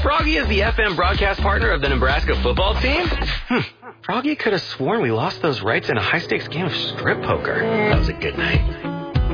Froggy is the FM broadcast partner of the Nebraska football team? Froggy could have sworn we lost those rights in a high-stakes game of strip poker. That was a good night.